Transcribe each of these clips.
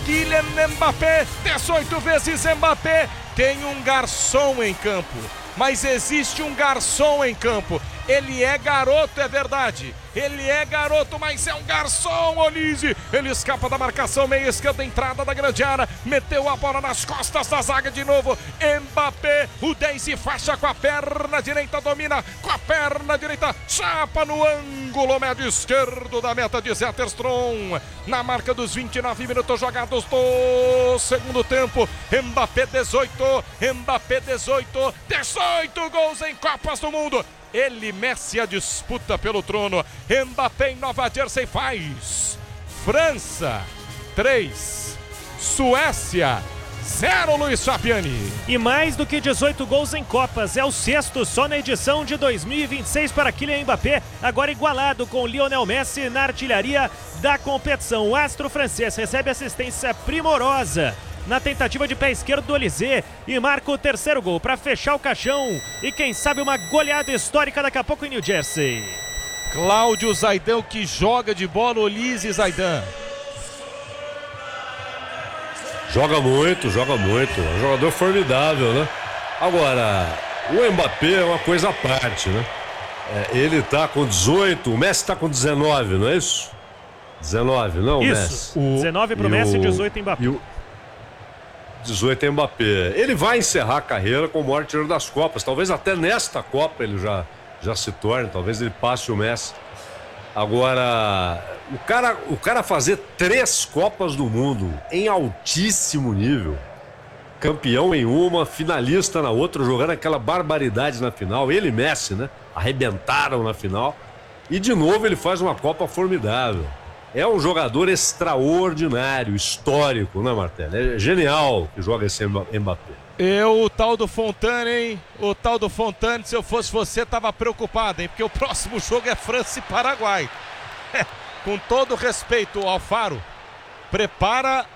Kylian Mbappé, 18 vezes Mbappé. Tem um garçom em campo, mas existe um garçom em campo. Ele é garoto, é verdade. Ele é garoto, mas é um garçom, Olise. Ele escapa da marcação, meia esquerda, entrada da grande área. Meteu a bola nas costas da zaga de novo. Mbappé, o 10 se fecha com a perna direita, domina com a perna direita. Chapa no ângulo médio esquerdo da meta de Zetterstrom. Na marca dos 29 minutos jogados do segundo tempo. Mbappé 18, Mbappé 18. 18 gols em Copas do Mundo. Ele, Messi, a disputa pelo trono. Mbappé em Nova Jersey faz. França 3, Suécia 0, Luiz Fabiani. E mais do que 18 gols em Copas, é o sexto só na edição de 2026 para Kylian Mbappé, agora igualado com Lionel Messi na artilharia da competição. O astro francês recebe assistência primorosa na tentativa de pé esquerdo do Olise e marca o terceiro gol para fechar o caixão e quem sabe uma goleada histórica daqui a pouco em New Jersey. Cláudio Zaidan, que joga de bola, Olise Zaidan. Joga muito, é um jogador formidável, né? Agora, o Mbappé é uma coisa à parte, né? Ele tá com 18, o Messi tá com 19, não é isso? 19, não, isso, Messi? 19 pro Messi e 18 Mbappé. 18 Mbappé. Ele vai encerrar a carreira como o maior artilheiro das Copas. Talvez até nesta Copa ele já se torne, talvez ele passe o Messi. Agora, o cara fazer 3 Copas do Mundo em altíssimo nível, campeão em uma, finalista na outra, jogando aquela barbaridade na final, ele e Messi, né? Arrebentaram na final. E de novo ele faz uma Copa formidável. É um jogador extraordinário, histórico, né, Martelli? É genial que joga esse Mbappé. O tal do Fontane, hein? O tal do Fontane, se eu fosse você, tava preocupado, hein? Porque o próximo jogo é França e Paraguai. Com todo respeito, Alfaro, prepara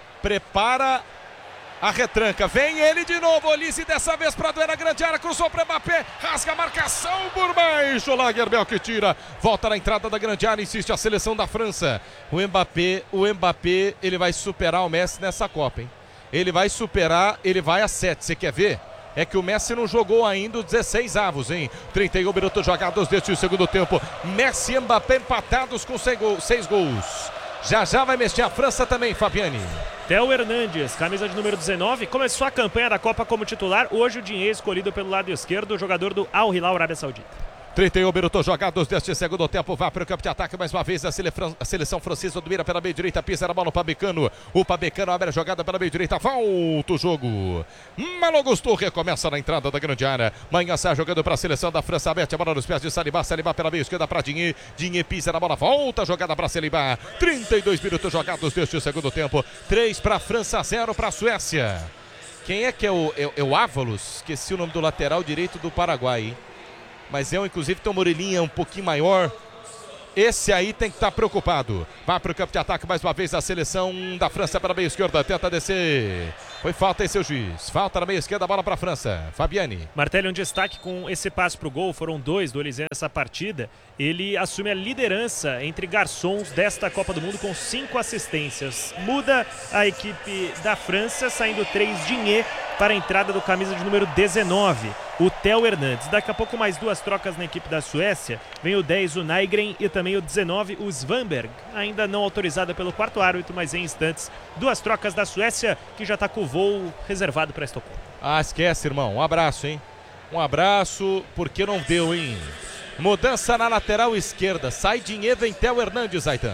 a retranca. Vem ele de novo, Olise, dessa vez para doer a grande área, cruzou para Mbappé, rasga a marcação por baixo, Lagerbiel que tira, volta na entrada da grande área, insiste a seleção da França. O Mbappé, ele vai superar o Messi nessa Copa, hein? Ele vai superar, ele vai a 7, você quer ver? É que o Messi não jogou ainda os 16 avos, hein? 31 minutos jogados deste segundo tempo. Messi e Mbappé empatados com 6 gols. Já vai mexer a França também, Fabiani. Theo Hernandes, camisa de número 19, começou a campanha da Copa como titular. Hoje o dinheiro escolhido pelo lado esquerdo, o jogador do Al Hilal, Arábia Saudita. 31 minutos jogados deste segundo tempo. Vai para o campo de ataque mais uma vez. A seleção francesa domina pela meia direita. Pisa na bola o Pamecano. O Pamecano abre a jogada pela meia direita. Volta o jogo. Malo Gusto recomeça na entrada da grande área. Manhã sai jogando para a seleção da França. Mete a bola nos pés de Saliba. Saliba pela meia esquerda para Dinhe. Dinhe pisa na bola. Volta a jogada para Saliba. 32 minutos jogados deste segundo tempo. 3 para a França, 0 para a Suécia. Quem é que é o Ávalos? Esqueci o nome do lateral direito do Paraguai, hein? Mas inclusive tem uma orelhinha um pouquinho maior. Esse aí tem que estar preocupado. Vai para o campo de ataque mais uma vez a seleção da França pela meia esquerda. Tenta descer. Foi falta aí, seu juiz. Falta na meia esquerda, bola para a França. Fabiani. Martelli, um destaque com esse passe para o gol. Foram 2 do Olise nessa partida. Ele assume a liderança entre garçons desta Copa do Mundo com 5 assistências. Muda a equipe da França, saindo 3 Dinhe para a entrada do camisa de número 19, o Theo Hernandes. Daqui a pouco mais 2 trocas na equipe da Suécia. Vem o 10, o Nygren, e também o 19, o Svanberg. Ainda não autorizada pelo quarto árbitro, mas em instantes. 2 trocas da Suécia, que já está com o voo reservado para Estocolmo. Esquece, irmão. Um abraço, hein? Um abraço, porque não deu, hein? Mudança na lateral esquerda. Sai Dinhe, vem Theo Hernandes, Zaidan.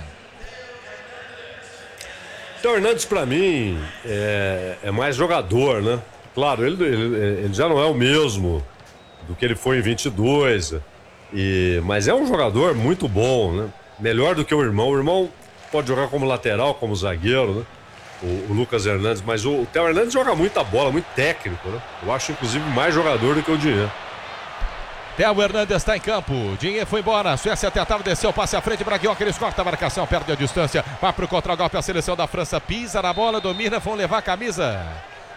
Theo Hernandes, para mim, é mais jogador, né? Claro, ele já não é o mesmo do que ele foi em 22, mas é um jogador muito bom, né? Melhor do que o irmão. O irmão pode jogar como lateral, como zagueiro, né? O Lucas Hernandes, mas o Theo Hernandes joga muita bola, muito técnico, né? Eu acho, inclusive, mais jogador do que o Dinhe. Theo Hernandes está em campo. Dinhe foi embora. Suécia tentava descer o passe à frente. Braguioca, eles cortam a marcação, perde a distância. Vai para o contra-golpe a seleção da França. Pisa na bola, domina, vão levar a camisa.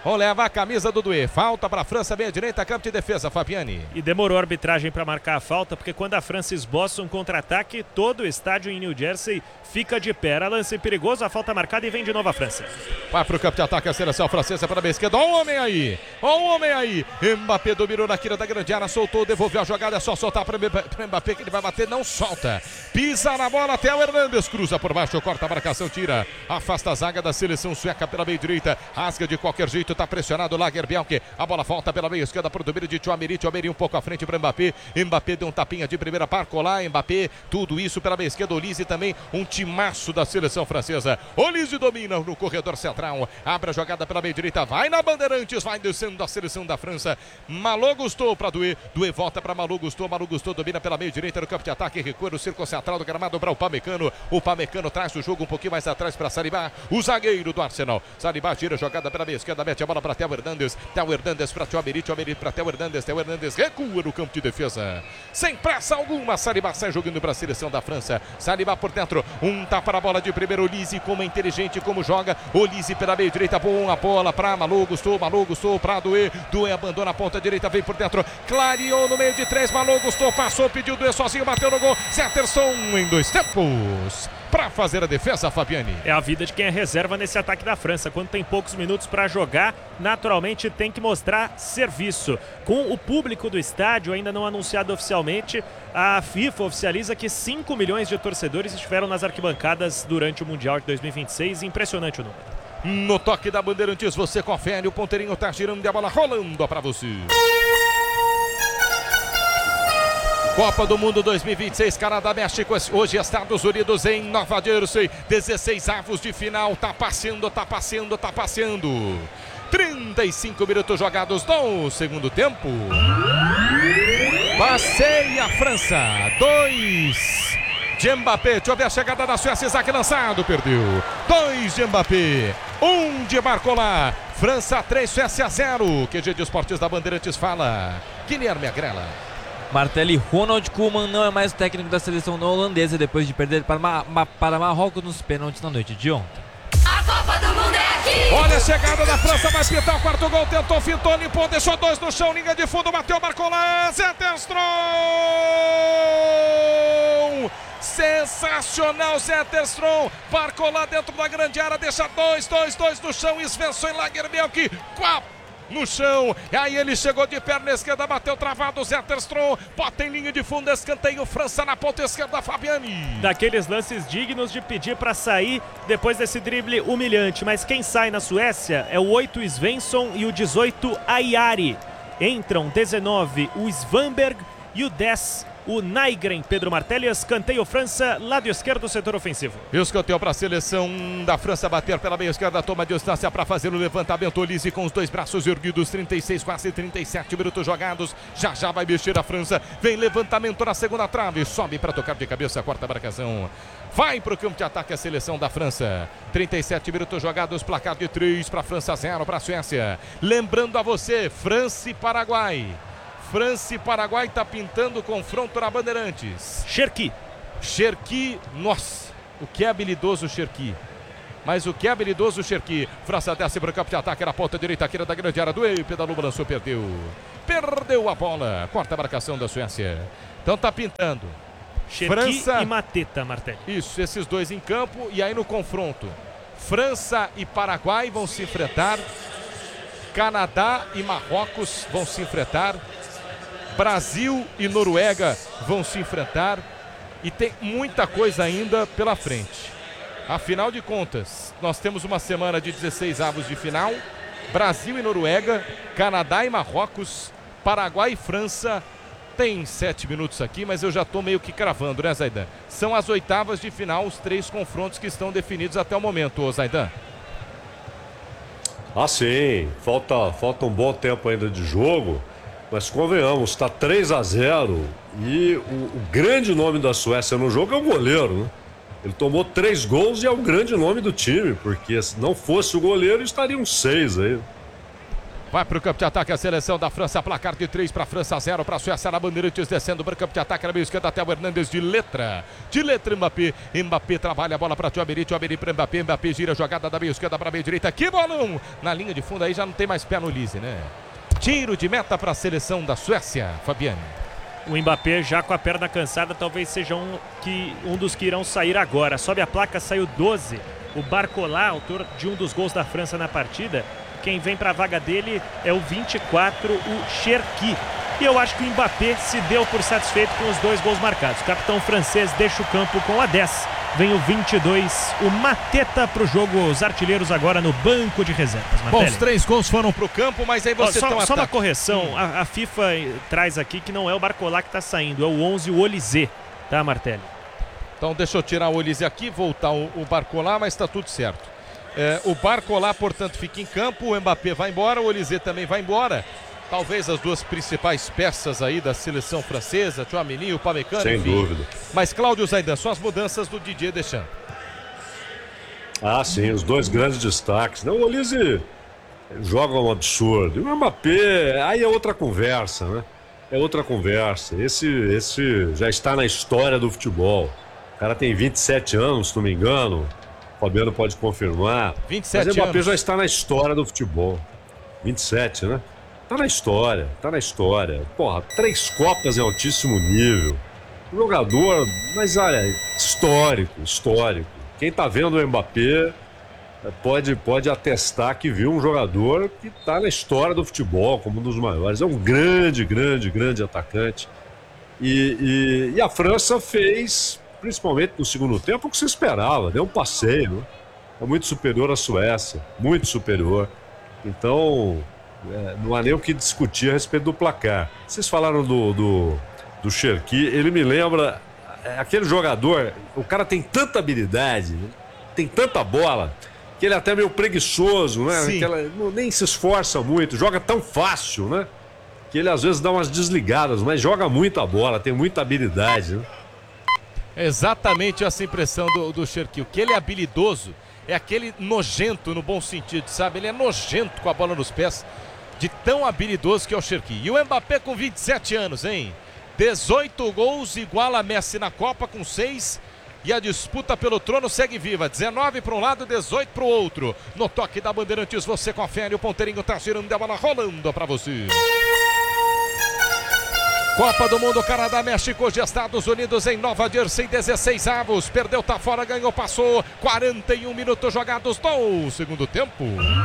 leva a camisa do Doué. Falta para a França, meia direita, campo de defesa, Fabiani. E demorou a arbitragem para marcar a falta, porque quando a França esboça um contra-ataque, todo o estádio em New Jersey fica de pé. Era lance perigoso, a falta marcada e vem de novo a França. Vai para o campo de ataque a seleção francesa para a esquerda. Olha o homem aí, olha o homem aí. Mbappé dominou na quina da grande área, soltou, devolveu a jogada, é só soltar para Mbappé que ele vai bater, não solta. Pisa na bola até o Hernandes, cruza por baixo, corta a marcação, tira, afasta a zaga da seleção sueca pela meia direita, rasga de qualquer jeito, tá pressionado o Lagerbielke, a bola volta pela meia esquerda para o domínio de Tchouaméri um pouco à frente para Mbappé, Mbappé deu um tapinha de primeira, Barcola, Mbappé, tudo isso pela meia esquerda, Olise também, um timaço da seleção francesa, Olise domina no corredor central, abre a jogada pela meia direita, vai na Bandeirantes, vai descendo da seleção da França, Malo Gusto para Doué, Doué volta para Malo Gusto domina pela meia direita no campo de ataque, recua no círculo central do gramado para o Upamecano traz o jogo um pouquinho mais atrás para Saliba, o zagueiro do Arsenal, Saliba tira a jogada pela meia esquerda, mete a bola para Theo Hernandes para Tchouaméri para Theo Hernandes recua no campo de defesa, sem pressa alguma, Saliba sai jogando para a seleção da França, Saliba por dentro, um tapa na bola de primeiro, Olise como é inteligente, como joga, Olise pela meia direita, boa bola para Malo Gusto para Doué, Doué abandona a ponta direita, vem por dentro, clareou no meio de três, Malo Gusto passou, pediu Doué sozinho, bateu no gol, Zetterson em 2 tempos para fazer a defesa, Fabiani. É a vida de quem é reserva nesse ataque da França. Quando tem poucos minutos para jogar, naturalmente tem que mostrar serviço. Com o público do estádio ainda não anunciado oficialmente, a FIFA oficializa que 5 milhões de torcedores estiveram nas arquibancadas durante o Mundial de 2026. Impressionante o número. No toque da Bandeirantes, você confere, o ponteirinho tá girando e a bola rolando para você. Copa do Mundo 2026, Canadá, México, hoje Estados Unidos em Nova Jersey, 16 avos de final, tá passeando. 35 minutos jogados no segundo tempo. Passeia a França, 2 de Mbappé, deixa eu ver a chegada da Suécia, Isaac lançado, perdeu. 2 de Mbappé, 1 de Barcola, França 3, Suécia 0. QG de Esportes da Bandeirantes fala, Guilherme Agrela. Martelli, Ronald Koeman não é mais técnico da seleção holandesa depois de perder para Marrocos nos pênaltis na noite de ontem. A Copa do Mundo é aqui! Olha a chegada da França, vai pintar o quarto gol, tentou, fintou, limpou, deixou 2 no chão, linha de fundo, bateu, marcou lá, Zetterson! Sensacional, Zetterson, marcou lá dentro da grande área, deixa 2 no chão, Svensson Lagerbielke, no chão, e aí ele chegou de perna esquerda, bateu travado, Zetterson, bota em linha de fundo, escanteio, França na ponta esquerda, Fabiani. Daqueles lances dignos de pedir para sair depois desse drible humilhante, mas quem sai na Suécia é o 8 Svensson e o 18 Ayari. Entram 19 o Svanberg e o 10 o Nygren. Pedro Martelli, escanteio França, lado esquerdo, setor ofensivo. Escanteio para a seleção da França bater pela meia esquerda, toma distância para fazer o levantamento. Olise com os 2 braços erguidos, 36, quase 37 minutos jogados. Já vai mexer a França. Vem levantamento na segunda trave, sobe para tocar de cabeça, quarta marcação. Vai para o campo de ataque a seleção da França. 37 minutos jogados, placar de 3 para a França, 0 para a Suécia. Lembrando a você, França e Paraguai. França e Paraguai tá pintando o confronto na Bandeirantes. Cherki, nossa, o que é habilidoso o Cherki. Mas o que é habilidoso o Cherki. França desce para o campo de ataque na ponta direita aqui da grande área do Ei, pedalou, balançou, perdeu a bola. Quarta marcação da Suécia. Então tá pintando. Cherki e Mateta, Martelli. Isso, esses 2 em campo e aí no confronto. França e Paraguai vão se enfrentar. Canadá e Marrocos vão se enfrentar. Brasil e Noruega vão se enfrentar e tem muita coisa ainda pela frente. Afinal de contas, nós temos uma semana de 16 avos de final, Brasil e Noruega, Canadá e Marrocos, Paraguai e França. Tem 7 minutos aqui, mas eu já estou meio que cravando, né, Zaidan? São as oitavas de final, os 3 confrontos que estão definidos até o momento, ô Zaidan. Ah, sim, falta um bom tempo ainda de jogo. Mas convenhamos, está 3-0 e o grande nome da Suécia no jogo é o goleiro, né? Ele tomou 3 gols e é o grande nome do time, porque se não fosse o goleiro estariam 6 aí. Vai para o campo de ataque a seleção da França, placar de 3 para a França, 0 para a Suécia, na Bandeirantes, descendo para o campo de ataque na meia esquerda até o Hernandes de letra Mbappé trabalha a bola para Tchouaméni para Mbappé gira a jogada da meia esquerda para a meia direita, que bolão! Na linha de fundo aí já não tem mais pé no Lise, né? Tiro de meta para a seleção da Suécia, Fabiane. O Mbappé já com a perna cansada talvez seja um dos que irão sair agora. Sobe a placa, saiu 12. O Barcola, autor de um dos gols da França na partida. Quem vem para a vaga dele é o 24, o Cherki. E eu acho que o Mbappé se deu por satisfeito com os 2 gols marcados. O capitão francês deixa o campo com a 10. Vem o 22, o Mateta para o jogo. Os artilheiros agora no banco de reservas. Bom, os 3 gols foram para o campo, mas aí você tem um Só uma correção. A FIFA traz aqui que não é o Barcola que está saindo, é o 11, o Olysée. Tá, Martelli? Então deixa eu tirar o Olysée aqui, voltar o Barcola, mas está tudo certo. O Barcola, portanto, fica em campo, o Mbappé vai embora, o Olysée também vai embora. Talvez as 2 principais peças aí da seleção francesa, Tchouaméni e o Upamecano. Sem dúvida. Mas, Cláudio Zaidan, são as mudanças do Didier Deschamps. Ah, sim, os 2 grandes destaques. Não, o Olysée joga um absurdo. E o Mbappé, aí é outra conversa, né? É outra conversa. Esse já está na história do futebol. O cara tem 27 anos, se não me engano. O Fabiano pode confirmar. 27 Mas o Mbappé anos. já está na história do futebol. 27, né? Tá na história, tá na história. Porra, 3 Copas em altíssimo nível. Jogador, mas olha, histórico. Quem tá vendo o Mbappé pode atestar que viu um jogador que tá na história do futebol, como um dos maiores. É um grande atacante. E a França fez, principalmente no segundo tempo, o que se esperava. Deu um passeio, né? É muito superior à Suécia, muito superior. Então, não há nem o que discutir a respeito do placar. Vocês falaram do Cherki, ele me lembra aquele jogador, o cara tem tanta habilidade, né? Tem tanta bola, que ele é até meio preguiçoso, né? Nem se esforça muito, joga tão fácil, né? Que ele às vezes dá umas desligadas, mas joga muita bola, tem muita habilidade, né? Exatamente essa impressão do Cherki. O que ele é habilidoso é aquele nojento no bom sentido, sabe? Ele é nojento com a bola nos pés, de tão habilidoso que é o Cherki. E o Mbappé com 27 anos, hein? 18 gols, iguala a Messi na Copa com 6. E a disputa pelo trono segue viva. 19 para um lado, 18 para o outro. No toque da Bandeirantes, você confere. O ponteirinho tá girando, a bola rolando para você. Copa do Mundo, Canadá, México, hoje Estados Unidos em Nova Jersey, 16 avos. Perdeu, tá fora, ganhou, passou. 41 minutos jogados no segundo tempo.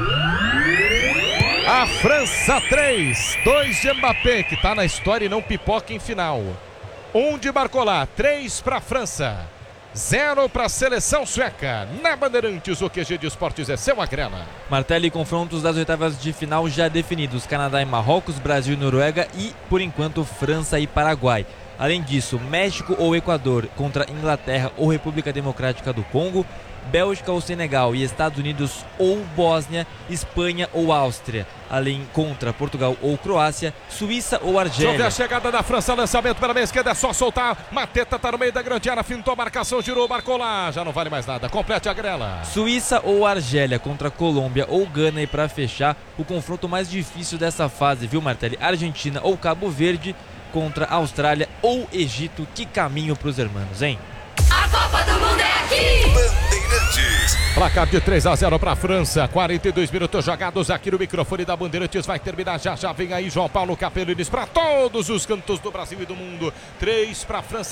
A França 3, 2 de Mbappé, que tá na história e não pipoca em final. 1 de Barcola, 3 para a França, 0 para a seleção sueca. Na Bandeirantes, o QG de Esportes é seu Agrela. Martelli, confrontos das oitavas de final já definidos. Canadá e Marrocos, Brasil e Noruega e, por enquanto, França e Paraguai. Além disso, México ou Equador contra Inglaterra ou República Democrática do Congo, Bélgica ou Senegal e Estados Unidos ou Bósnia, Espanha ou Áustria, além contra Portugal ou Croácia, Suíça ou Argélia. Deixa eu ver a chegada da França, lançamento pela meia esquerda, é só soltar. Mateta tá no meio da grande área, fintou a marcação, girou, Barcola, já não vale mais nada, complete a grela. Suíça ou Argélia contra Colômbia ou Gana, e para fechar, o confronto mais difícil dessa fase, viu, Martelli? Argentina ou Cabo Verde contra Austrália ou Egito. Que caminho pros hermanos, hein? A Copa do Mundo é aqui! Bandeirantes. Placar de 3-0 para a França, 42 minutos jogados aqui no microfone da Bandeirantes, vai terminar já, vem aí João Paulo Capelines para todos os cantos do Brasil e do mundo. 3 para a França.